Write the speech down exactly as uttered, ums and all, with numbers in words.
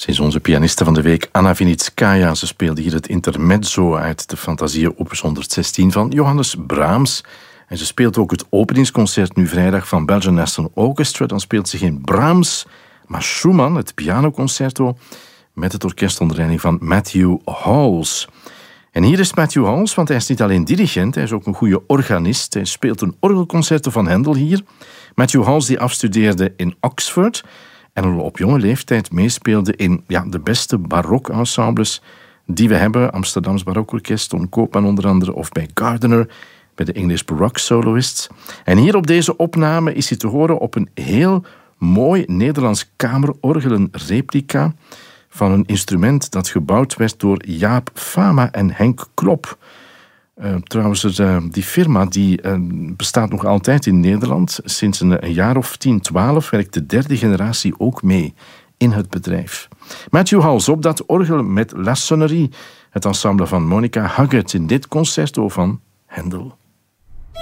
Ze is onze pianiste van de week, Anna Vinitskaya. Ze speelde hier het intermezzo uit de Fantasie opus honderdzestien van Johannes Brahms. En ze speelt ook het openingsconcert nu vrijdag van Belgian National Orchestra. Dan speelt ze geen Brahms, maar Schumann, het pianoconcerto, met het orkest onder leiding van Matthew Halse. En hier is Matthew Halse, want hij is niet alleen dirigent, hij is ook een goede organist. Hij speelt een orgelconcerto van Handel hier. Matthew Halse die afstudeerde in Oxford en al op jonge leeftijd meespeelde in ja, de beste barokensembles die we hebben. Amsterdams Barokorkest, Ton Koopman onder andere, of bij Gardiner, bij de English Baroque Soloists. En hier op deze opname is hij te horen op een heel mooi Nederlands kamerorgel, een replica van een instrument dat gebouwd werd door Jaap Fama en Henk Klop. Uh, trouwens, uh, die firma die, uh, bestaat nog altijd in Nederland. Sinds een, een jaar of tien, twaalf werkt de derde generatie ook mee in het bedrijf. Matthew Halse op dat orgel met La Sonnerie, het ensemble van Monica Huggett in dit concerto van Handel.